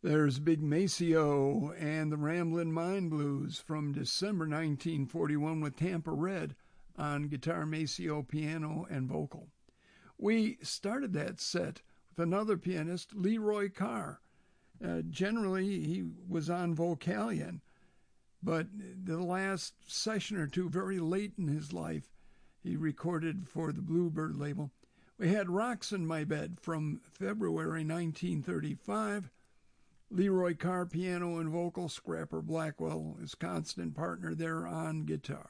There's Big Maceo and the Ramblin' Mind Blues from December 1941 with Tampa Red on guitar, Maceo, piano, and vocal. We started that set with another pianist, Leroy Carr. Generally, he was on Vocalion, but the last session or two, very late in his life, he recorded for the Bluebird label. We had Rocks in My Bed from February 1935. Leroy Carr, piano and vocal, Scrapper Blackwell, his constant partner there on guitar.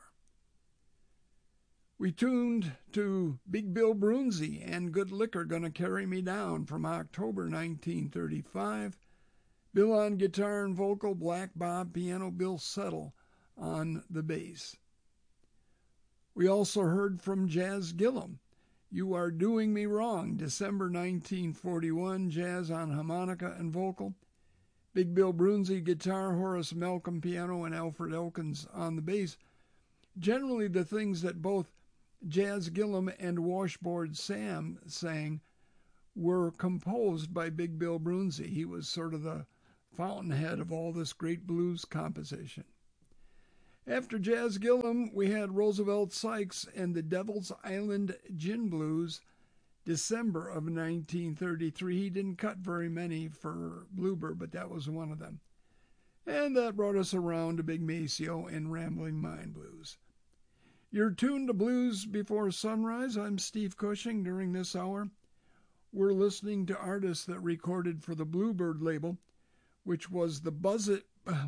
We tuned to Big Bill Broonzy and Good Liquor Gonna Carry Me Down from October 1935. Bill on guitar and vocal, Black Bob, piano, Bill Settle on the bass. We also heard from Jazz Gillum, You Are Doing Me Wrong, December 1941, jazz on harmonica and vocal. Big Bill Broonzy, guitar, Horace Malcolm, piano, and Alfred Elkins on the bass. Generally, the things that both Jazz Gillum and Washboard Sam sang were composed by Big Bill Broonzy. He was sort of the fountainhead of all this great blues composition. After Jazz Gillum, we had Roosevelt Sykes and the Devil's Island Gin Blues, December of 1933. He didn't cut very many for Bluebird, but that was one of them. And that brought us around to Big Maceo and Rambling Mind Blues. You're tuned to Blues Before Sunrise. I'm Steve Cushing. During this hour, we're listening to artists that recorded for the Bluebird label, which was the Budget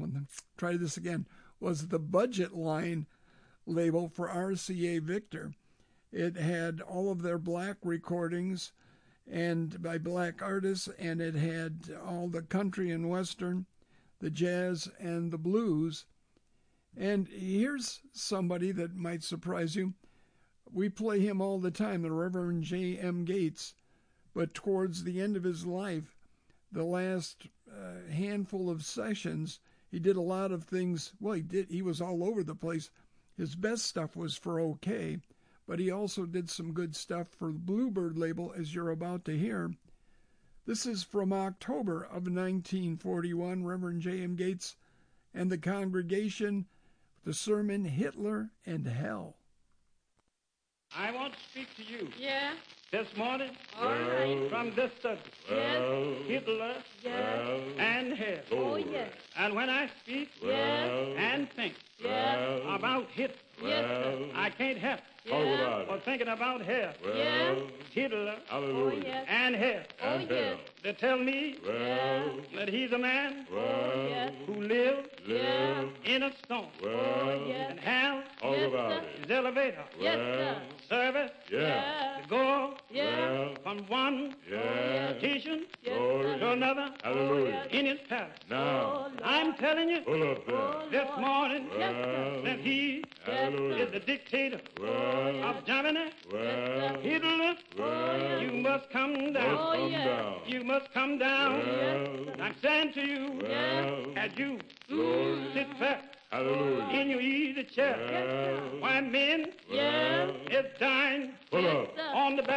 Line label for RCA Victor. It had all of their black recordings and by black artists, and it had all the country and western, the jazz and the blues. And here's somebody that might surprise you. We play him all the time, the Reverend J.M. Gates, but towards the end of his life, the last handful of sessions, he did a lot of things. Well, he was all over the place. His best stuff was for OK, but he also did some good stuff for the Bluebird label, as you're about to hear. This is from October of 1941, Reverend J.M. Gates and the Congregation, the sermon Hitler and Hell. I want to speak to you. Yeah. This morning. All right. From this subject. Yes. Hitler. Yes. And hell. Oh, yes. And when I speak. Yes. And think. Yes. About Hitler. Yes, sir. I can't help. Yes. Or thinking about hell. Yes. Hitler. Oh, yes. And hell. Oh, yes. They tell me. Yes. That he's a man. Oh, yes. Who lived. Yes. In a storm. Oh, yes. And hell. Yes, sir. His elevator. Yes, sir. Service. Yes. To go. Yes. From one station Yes, to another. Hallelujah. In his palace. Now. I'm telling you. This morning. Yes, sir. That he is the dictator of Germany. Hitler. You must come down. You must come down. I'm saying to you, as you sit back in your easy chair, why men is dying on the back.